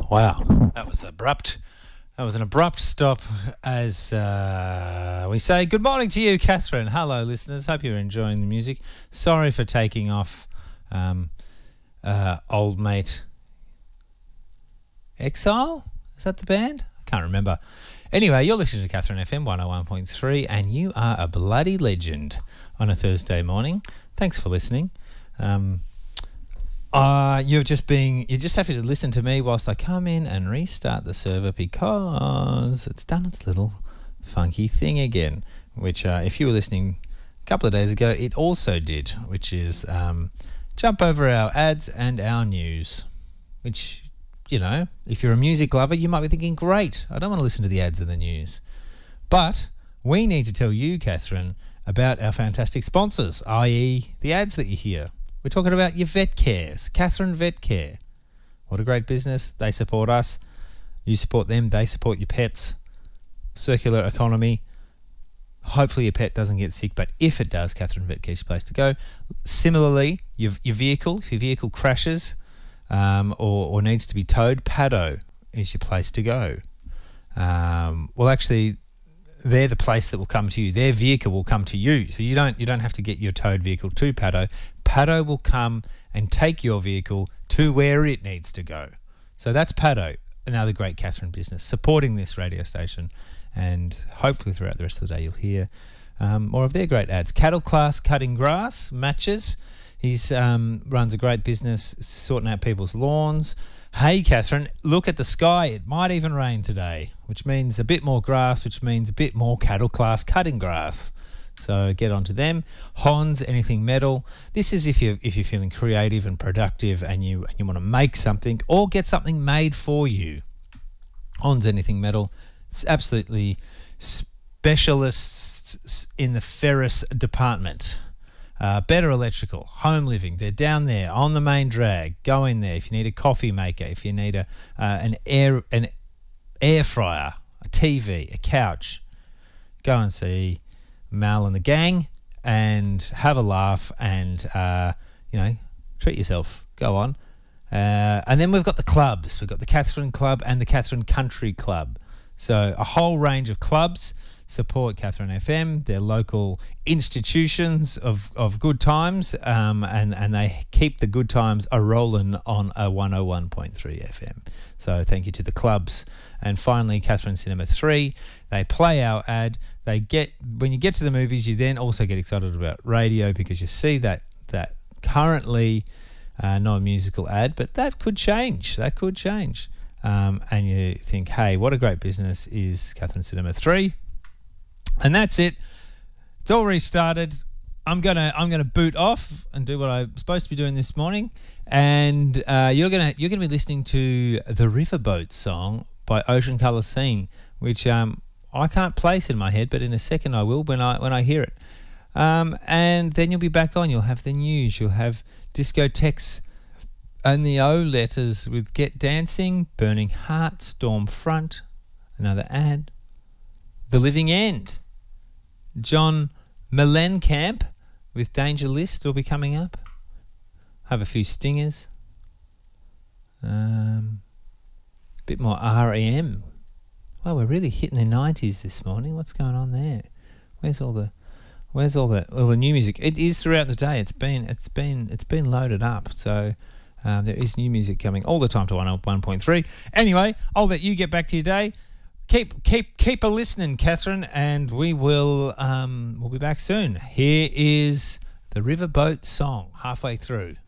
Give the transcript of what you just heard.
Wow, that was abrupt. That was an abrupt stop as we say good morning to you, Catherine. Hello, listeners. Hope you're enjoying the music. Sorry for taking off old mate Exile. Is that the band? I can't remember. Anyway, you're listening to Catherine FM 101.3 and you are a bloody legend on a Thursday morning. Thanks for listening. You're just having to listen to me whilst I come in and restart the server because it's done its little funky thing again, which if you were listening a couple of days ago, it also did, which is jump over our ads and our news, which, you know, if you're a music lover, you might be thinking, great, I don't want to listen to the ads and the news. But we need to tell you, Catherine, about our fantastic sponsors, i.e. the ads that you hear. We're talking about your vet cares, Catherine Vet Care. What a great business. They support us. You support them. They support your pets. Circular economy. Hopefully your pet doesn't get sick, but if it does, Catherine Vet Care's your place to go. Similarly, your vehicle, if your vehicle crashes or needs to be towed, Paddo is your place to go. Well, actually, they're the place that will come to you. Their vehicle will come to you. So you don't have to get your towed vehicle to Paddo. Paddo will come and take your vehicle to where it needs to go. So that's Paddo, another great Catherine business, supporting this radio station. And hopefully throughout the rest of the day you'll hear more of their great ads. Cattle Class Cutting Grass, Matches. He's runs a great business sorting out people's lawns. Hey, Catherine, look at the sky. It might even rain today, which means a bit more grass, which means a bit more Cattle Class Cutting Grass. So get onto them. Hans, anything metal. This is if you're feeling creative and productive and you want to make something or get something made for you. Hans, anything metal. It's absolutely specialists in the ferrous department. Better Electrical, Home Living, they're down there on the main drag. Go in there if you need a coffee maker, if you need an air fryer, a TV, a couch. Go and see Mal and the gang and have a laugh and treat yourself. Go on. And then we've got the clubs. We've got the Catherine Club and the Catherine Country Club. So a whole range of clubs support Catherine FM. They're local institutions of good times, and they keep the good times a-rolling on a 101.3 FM. So thank you to the clubs. And finally, Catherine Cinema 3. They play our ad. When you get to the movies, you then also get excited about radio because you see that currently not a musical ad, but that could change. And you think, hey, what a great business is Catherine Cinema 3. And that's it. It's all restarted. I'm gonna boot off and do what I'm supposed to be doing this morning. And you're gonna be listening to the Riverboat song by Ocean Colour Scene, which I can't place in my head, but in a second I will when I hear it. And then you'll be back on. You'll have the news. You'll have discotheques and the O letters with Get Dancing, Burning Heart, Stormfront, another ad, The Living End. John Mellencamp with Danger List will be coming up. Have a few stingers. Bit more R.E.M. Well, we're really hitting the 90s this morning. What's going on there? Where's all the new music? It is throughout the day. It's been loaded up. So there is new music coming all the time to 101.3. Anyway, I'll let you get back to your day. Keep a listening, Catherine, and we'll be back soon. Here is the Riverboat song, halfway through.